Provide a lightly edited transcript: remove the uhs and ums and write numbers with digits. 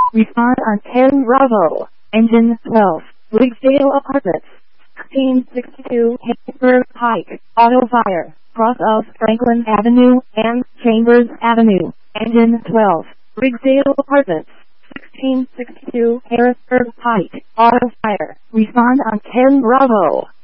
Respond on 10 Bravo. Engine 12. Rigsdale Apartments. 1662 Haysburg Pike. Auto fire. Cross of Franklin Avenue and Chambers Avenue. Engine 12. Rigsdale Apartments. 1662 Harrisburg Pike. Auto fire. Respond on 10 Bravo.